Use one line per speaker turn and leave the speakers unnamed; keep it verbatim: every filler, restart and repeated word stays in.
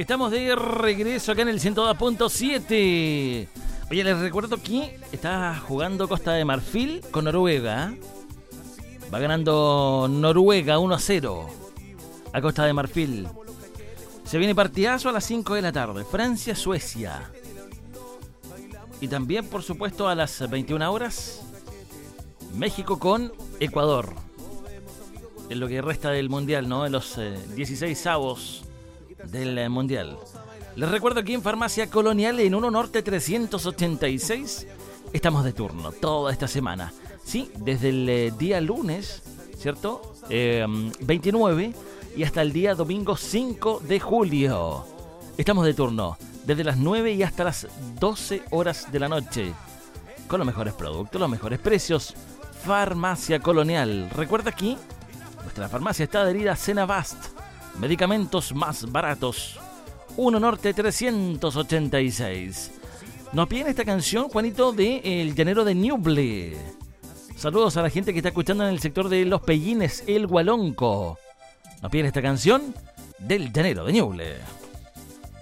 Estamos de regreso acá en el ciento dos punto siete. Oye, les recuerdo que está jugando Costa de Marfil con Noruega. Va ganando Noruega uno a cero a Costa de Marfil. Se viene partidazo a las cinco de la tarde. Francia-Suecia. Y también, por supuesto, a las veintiuna horas, México con Ecuador. En lo que resta del Mundial, ¿no? En los eh, dieciséis avos del eh, Mundial. Les recuerdo que en Farmacia Colonial, en uno Norte trescientos ochenta y seis, estamos de turno toda esta semana. Sí, desde el eh, día lunes, ¿cierto? Eh, veintinueve y hasta el día domingo cinco de julio. Estamos de turno desde las nueve y hasta las doce horas de la noche. Con los mejores productos, los mejores precios. Farmacia Colonial. Recuerda aquí, nuestra farmacia está adherida a Cenabast. Medicamentos más baratos. uno Norte trescientos ochenta y seis. Nos piden esta canción, Juanito, de El Llanero de Ñuble. Saludos a la gente que está escuchando en el sector de Los Pellines, El Gualonco. Nos piden esta canción del Llanero de Ñuble.